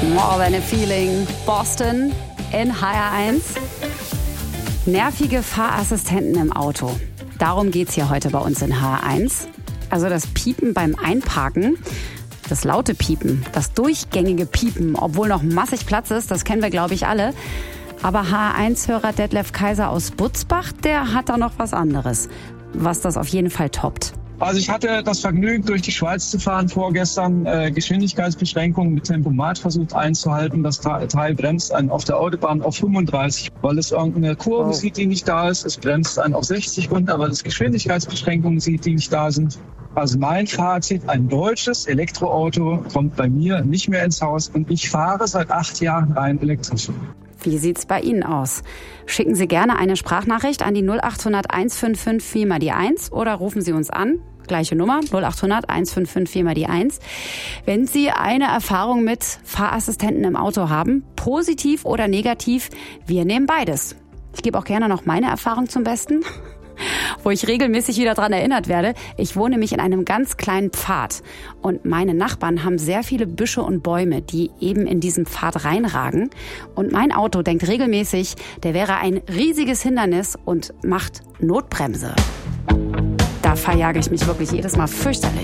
More Than a Feeling, Boston in HR1. Nervige Fahrassistenten im Auto. Darum geht's hier heute bei uns in HR1. Also das Piepen beim Einparken, das laute Piepen, das durchgängige Piepen, obwohl noch massig Platz ist, das kennen wir, glaube ich, alle. Aber HR1-Hörer Detlef Kaiser aus Butzbach, der hat da noch was anderes, was das auf jeden Fall toppt. Also ich hatte das Vergnügen, durch die Schweiz zu fahren vorgestern, Geschwindigkeitsbeschränkungen mit Tempomat versucht einzuhalten. Das Teil bremst einen auf der Autobahn auf 35, weil es irgendeine Kurve sieht, die nicht da ist. Es bremst einen auf 60 runter, weil es Geschwindigkeitsbeschränkungen sieht, die nicht da sind. Also mein Fazit, ein deutsches Elektroauto kommt bei mir nicht mehr ins Haus und ich fahre seit 8 Jahren rein elektrisch. Wie sieht's bei Ihnen aus? Schicken Sie gerne eine Sprachnachricht an die 0800 155 4 mal die 1 oder rufen Sie uns an. Gleiche Nummer, 0800 155 4 mal die 1. Wenn Sie eine Erfahrung mit Fahrassistenten im Auto haben, positiv oder negativ, wir nehmen beides. Ich gebe auch gerne noch meine Erfahrung zum Besten, wo ich regelmäßig wieder dran erinnert werde. Ich wohne nämlich in einem ganz kleinen Pfad und meine Nachbarn haben sehr viele Büsche und Bäume, die eben in diesen Pfad reinragen. Und mein Auto denkt regelmäßig, der wäre ein riesiges Hindernis und macht Notbremse. Da verjage ich mich wirklich jedes Mal fürchterlich.